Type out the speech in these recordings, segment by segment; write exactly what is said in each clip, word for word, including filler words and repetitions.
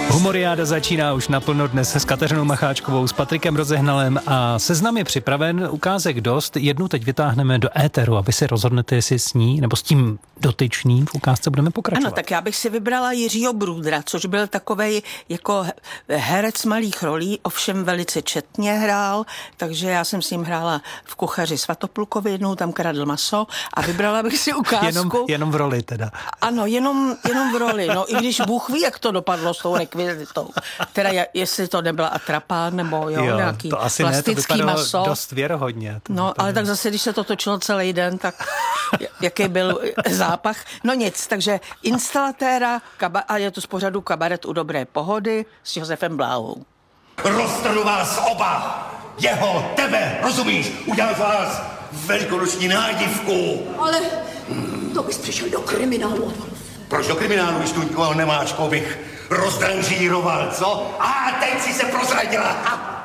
Humoriáda začíná už naplno dnes s Kateřinou Macháčkovou, s Patrikem Rozehnalem a seznam je připraven, ukázek dost. Jednu teď vytáhneme do éteru, aby si rozhodnete, jestli s ní nebo s tím dotyčným v ukázce budeme pokračovat. Ano, tak já bych si vybrala Jiřího Brůdra, což byl takovej jako herec malých rolí, ovšem velice četně hrál, takže já jsem s ním hrála v Kuchaři Svatoplukovi, jednou tam kradl maso a vybrala bych si ukázku. Jenom, jenom v roli teda. Ano, jenom, jenom v roli, no i když Bůh ví, jak to dopadlo s tou rekvizitou. Teda jestli to nebyla atrapá, nebo jo, jo nějaký to asi plastický ne, to maso. Dost věrohodně. To no, vypadalo. Ale tak zase, když se to točilo celý den, tak jaký byl zápach. No nic, takže instalatéra kaba- a je to z pořadu Kabaret u dobré pohody s Josefem Bláhou. Roztrhnu vás oba! Jeho, tebe, rozumíš? Udělám z vás velikonoční nádivku. Ale to bys přišel do kriminálu. Proč do kriminálu, když tu nikoho nemáš, koho bych rozdranžíroval, co? A teď si se prozradila. Ha.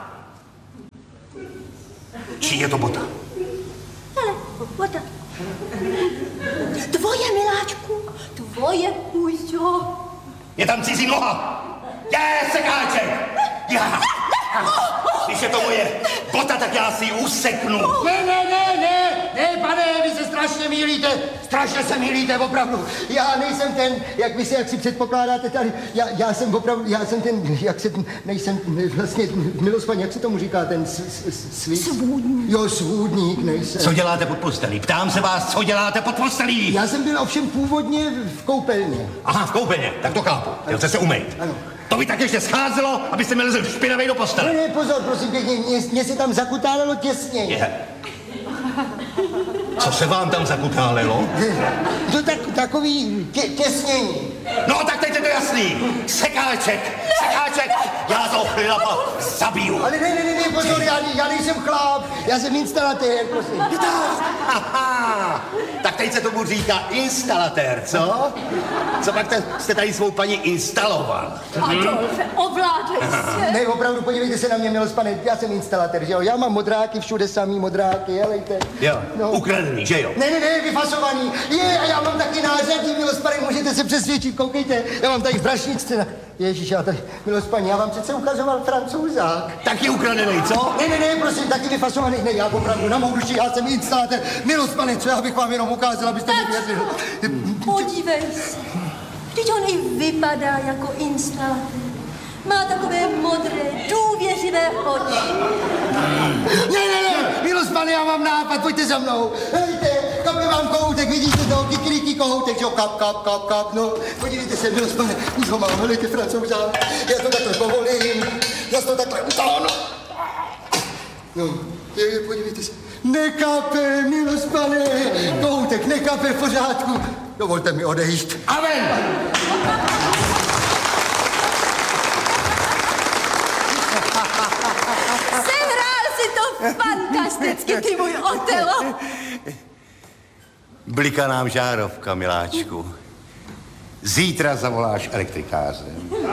Čí je to bota? Hele, bota. Tvoje, miláčku, tvoje, půjďo. Je tam cizí noha. Je, sekáček. Já. Když je to moje bota, tak já si ji useknu. Ne, ne, ne, ne, ne, pane, vy se strašně mýlíte, strašně se mýlíte, opravdu. Já nejsem ten, jak vy si, jak si předpokládáte tady, já, já jsem opravdu, já jsem ten, jak se, nejsem vlastně, milospaň, jak se tomu říká, ten s, s, svý... Svůdník. Jo, svůdník, nejsem. Co děláte pod postelí? Ptám se vás, co děláte pod postelí? Já jsem byl ovšem původně v koupelně. Aha, v koupelně, tak to chápu, chtěl jste se umýt. Ano. To by tak ještě scházelo, abyste mi lezl špinavej do postele. Ne, ne, pozor, prosím pěkně, mě, mě se tam zakutálelo těsně. Je. Co se vám tam zakutálelo? To tak, takový tě, těsnění. No, tak teď je to jasný. Sekáček, sekáček, já toho chlapa zabiju. Ale ne, ne, ne, ne, pozor, já, já nejsem chlap, já jsem instalatér, prosím. Aha, tak teď se tomu říká instalatér, co? Co pak te, jste tady svou paní instaloval? Adolfe, ovládej se. Ne, opravdu, podívejte se na mě, milospane, já jsem instalatér, že jo? Já mám modráky, všude samý modráky, helejte. Jo, no. Ukradený, že jo? Ne, ne, ne, vyfasovaný. Je, a já mám taky nářadí, milospane, můžete se přesvědčit, koukejte. Já mám tady v brašničce. Ježíš, já tady, milospane, já vám přece ukazoval Francouzák. Taky ukradený, co? Ne, ne, ne, prosím, taky vyfasovaný. Ne, já opravdu na mou duši, já jsem instalatér. Milospane, co já bych vám jenom ukázal, abyste mi věřil. Podívej se. Vždyť on i vypadá jako instalatér. Má takové modré, důvěřivé oči. Ne, ne, ne, milospane, já mám nápad, pojďte za mnou. Hejte, kape vám kohoutek, vidíte to, kikiriki kohoutek, jo, kap, kap, kap, kap, no. Podívejte se, milospane, už ho mám, helejte, Francouzák. Já to takhle povolím, já to takhle utáhnu. No, je, je, podívejte se. Nekape, milospane, kohoutek, nekape, v pořádku. Dovolte mi odejít. Amen! Sehrál si to fantasticky, ty můj Otelo. Bliká nám žárovka, miláčku. Zítra zavoláš elektrikáře.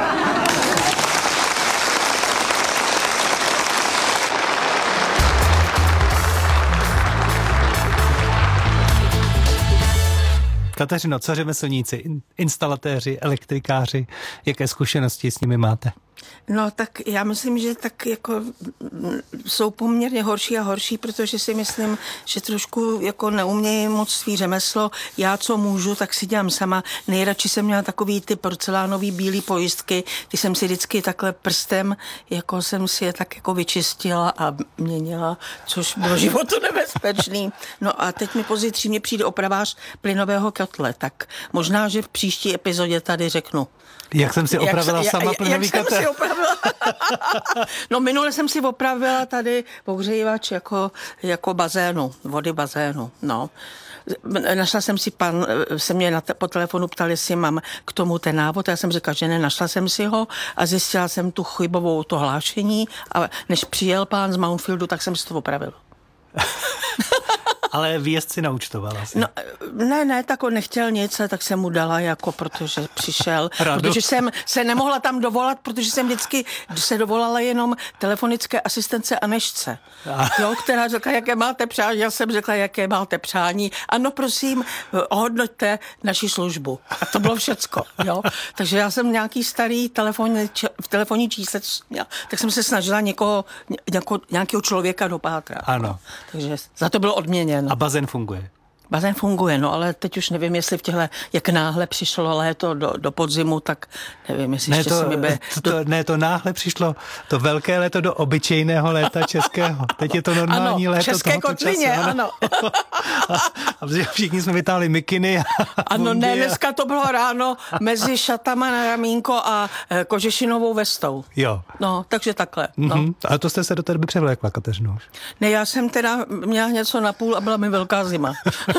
Kateřino, co řemeslníci, instalatéři, elektrikáři, jaké zkušenosti s nimi máte? No tak já myslím, že tak jako jsou poměrně horší a horší, protože si myslím, že trošku jako neumějí moc svý řemeslo. Já co můžu, tak si dělám sama. Nejradši jsem měla takový ty porcelánový bílý pojistky, ty jsem si vždycky takhle prstem, jako jsem si je tak jako vyčistila a měnila, což bylo životu nebezpečný. No a teď mi pozítří přijde opravář plynového kotle, tak možná, že v příští epizodě tady řeknu. Jak jsem si opravila jak, sama plynový kotel? Jak jsem si opravila? No minule jsem si opravila tady pohřívač jako, jako bazénu, vody bazénu, no. Našla jsem si, pan se mě na te, po telefonu ptal, jestli mám k tomu ten návod, já jsem řekla, že ne, našla jsem si ho a zjistila jsem tu chybovou to hlášení a než přijel pán z Mountfieldu, tak jsem si to opravila. Ale výjezd si naúčtovala si. No, ne, ne, tak on nechtěl nic, tak jsem mu dala, jako protože přišel. Rado. Protože jsem se nemohla tam dovolat, protože jsem vždycky se dovolala jenom telefonické asistence Anešce, jo, která řekla, jaké máte přání. Já jsem řekla, jaké máte přání. Ano, prosím, ohodnoťte naši službu. A to bylo všecko, jo. Takže já jsem nějaký starý telefon, v telefonní čísle, tak jsem se snažila někoho, nějakou, nějakého člověka dopátrat. Ano. No. Takže za to bylo odměněn. A bazén funguje. Bazén funguje, no ale teď už nevím, jestli v těchto, jak náhle přišlo léto do, do podzimu, tak nevím, jestli Ne, ještě to, se mi bude... to, to, ne, to náhle přišlo to velké léto do obyčejného léta českého. Teď je to normální ano, léto české kotlině, času, ano. A, a všichni jsme vytáhli mikiny. A ano, ne, bundy a... dneska to bylo ráno mezi šatama na ramínko a e, kožešinovou vestou. Jo. No, takže takhle. No. Mm-hmm. A to jste se do té doby převlékla, Kateřino? Ne, já jsem teda měla něco na půl a byla mi velká zima.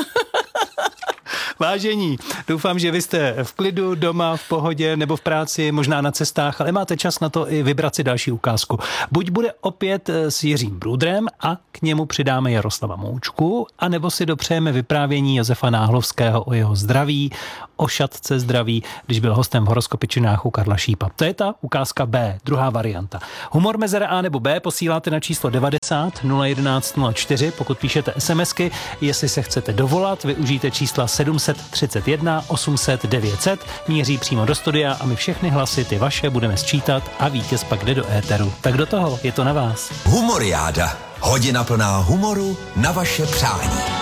Vážení, doufám, že vy jste v klidu, doma, v pohodě nebo v práci, možná na cestách, ale máte čas na to i vybrat si další ukázku. Buď bude opět s Jiřím Brudrem a k němu přidáme Jaroslava Moučku, anebo si dopřejeme vyprávění Josefa Náhlovského o jeho zdraví, o šatce zdraví, když byl hostem v Horoskopičinách u Karla Šípa. To je ta ukázka B, druhá varianta. Humor mezera A nebo B posíláte na číslo devadesát nula jedenáct nula čtyři, pokud píšete SMSky. Jestli se chcete dovolat, využijte čísla sedm set třicet jedna osm set devět set, míří přímo do studia a my všechny hlasy, ty vaše, budeme sčítat a vítěz pak jde do éteru. Tak do toho, je to na vás. Humoriáda. Hodina plná humoru na vaše přání.